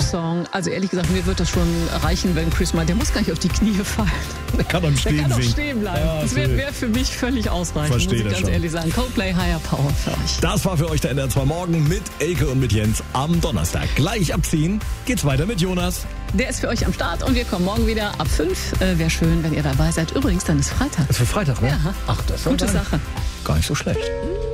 Song. Also ehrlich gesagt, mir wird das schon reichen, wenn Chris mal, der muss gar nicht auf die Knie fallen. Der kann am Stehen Der kann auch singen. stehen bleiben. Ja, das wäre für mich völlig ausreichend, Verstehe muss ich das ganz schon. ehrlich sagen. Coldplay Higher Power für euch. Das war für euch der NDR 2 Morgen mit Elke und mit Jens am Donnerstag. Gleich ab 10 geht's weiter mit Jonas. Der ist für euch am Start und wir kommen morgen wieder ab 5. Wäre schön, wenn ihr dabei seid. Übrigens, dann ist Freitag. Das ist für Freitag, ne? Ja. Ach, das ist Gute Sache. gar nicht so schlecht.